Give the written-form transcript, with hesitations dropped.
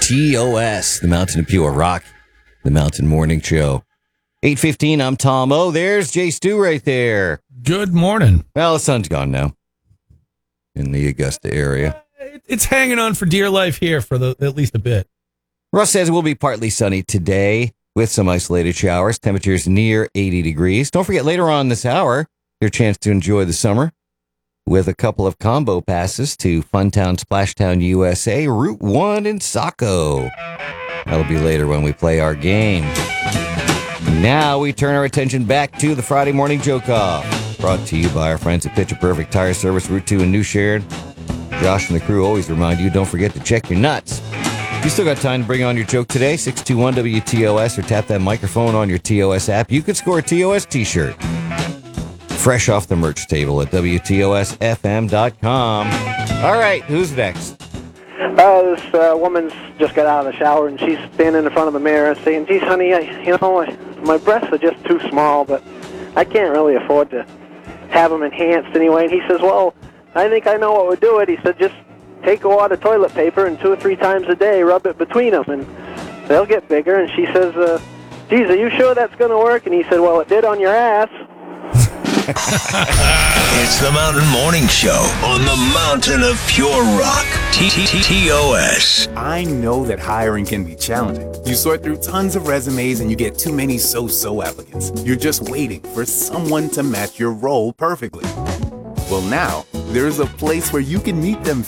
WTOS, the Mountain of Pure Rock, the Mountain Morning Show. 8:15, I'm Tom O. There's Jay Stu right there. Good morning. Well, the sun's gone now in the Augusta area. It's hanging on for dear life here for at least a bit. Russ says it will be partly sunny today with some isolated showers. Temperatures near 80 degrees. Don't forget, later on this hour, your chance to enjoy the summer with a couple of combo passes to Funtown, Splashtown, USA, Route 1 in Saco. That'll be later when we play our game. Now we turn our attention back to the Friday Morning Joke-Off, brought to you by our friends at Picture Perfect Tire Service, Route 2 in New Sharon. Josh and the crew always remind you, don't forget to check your nuts. You still got time to bring on your joke today, 621-WTOS, or tap that microphone on your TOS app. You could score a TOS t-shirt. Fresh off the merch table at WTOSFM.com. All right, who's next? This woman's just got out of the shower, and she's standing in front of the mirror saying, geez, honey, my breasts are just too small, but I can't really afford to have them enhanced anyway. And he says, well, I think I know what would do it. He said, just take a wad of toilet paper and 2 or 3 times a day, rub it between them, and they'll get bigger. And she says, geez, are you sure that's going to work? And he said, well, it did on your ass. It's the Mountain Morning Show on the Mountain of Pure Rock. TOS. I know that hiring can be challenging. You sort through tons of resumes and you get too many so-so applicants. You're just waiting for someone to match your role perfectly. Well, now, there's a place where you can meet them